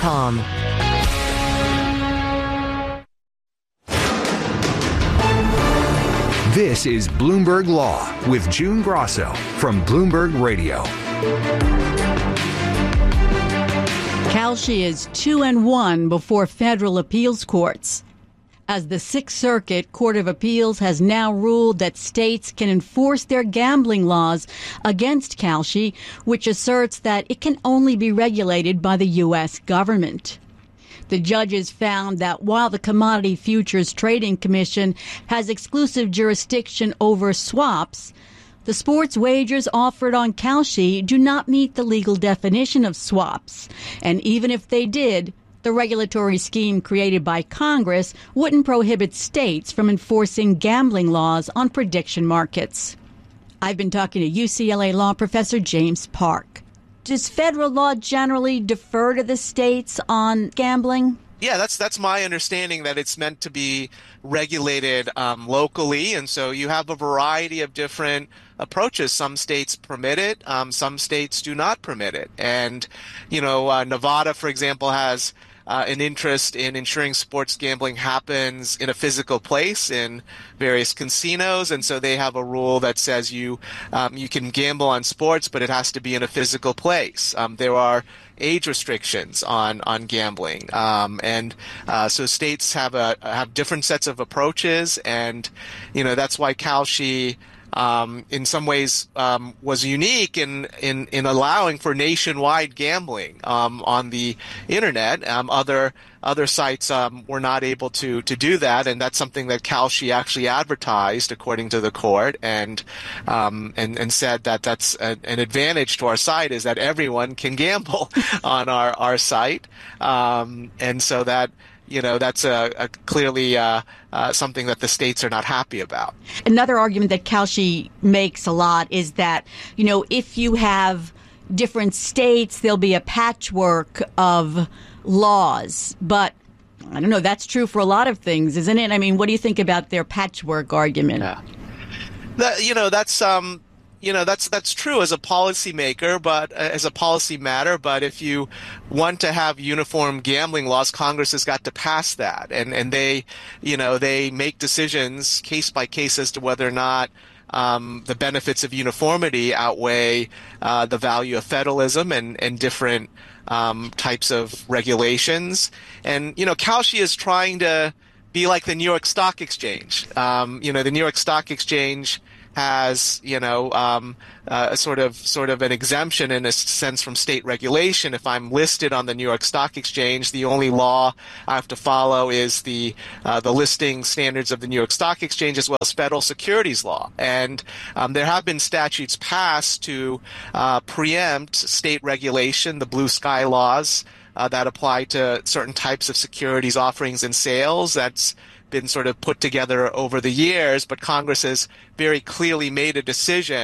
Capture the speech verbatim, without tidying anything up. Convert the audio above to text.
com. This is Bloomberg Law with June Grosso from Bloomberg Radio. Kalshi is two and one before federal appeals courts, as the Sixth Circuit Court of Appeals has now ruled that states can enforce their gambling laws against Kalshi, which asserts that it can only be regulated by the U S government. The judges found that while the Commodity Futures Trading Commission has exclusive jurisdiction over swaps, the sports wagers offered on Kalshi do not meet the legal definition of swaps. And even if they did, the regulatory scheme created by Congress wouldn't prohibit states from enforcing gambling laws on prediction markets. I've been talking to U C L A law professor James Park. Does federal law generally defer to the states on gambling? Yeah, that's that's my understanding, that it's meant to be regulated um, locally. And so you have a variety of different approaches. Some states permit it. Um, some states do not permit it. And, you know, uh, Nevada, for example, has Uh, an interest in ensuring sports gambling happens in a physical place in various casinos, and so they have a rule that says you um, you can gamble on sports, but it has to be in a physical place. Um, there are age restrictions on on gambling, um, and uh, so states have a have different sets of approaches, and you know that's why Kalshi Um, in some ways, um, was unique in, in, in allowing for nationwide gambling um, on the internet. Um, other other sites um, were not able to to do that, and that's something that Kalshi actually advertised, according to the court, and um, and and said that that's a, an advantage to our site, is that everyone can gamble on our our site, um, and so that. You know, that's a, a clearly uh, uh, something that the states are not happy about. Another argument that Kalshi makes a lot is that, you know, if you have different states, there'll be a patchwork of laws. But I don't know, that's true for a lot of things, isn't it? I mean, what do you think about their patchwork argument? Yeah. That, you know, that's um, you know, that's that's true as a policymaker, but uh, as a policy matter. But if you want to have uniform gambling laws, Congress has got to pass that, and and they, you know, they make decisions case by case as to whether or not um, the benefits of uniformity outweigh uh, the value of federalism and and different um, types of regulations. And you know, Kalshi is trying to be like the New York Stock Exchange. Um, you know, the New York Stock Exchange has, you know, um, uh, a sort of sort of an exemption in a sense from state regulation. If I'm listed on the New York Stock Exchange, the only law I have to follow is the uh, the listing standards of the New York Stock Exchange, as well as federal securities law. And um, there have been statutes passed to uh, preempt state regulation, the blue sky laws uh, that apply to certain types of securities offerings and sales. That's been sort of put together over the years, but Congress has very clearly made a decision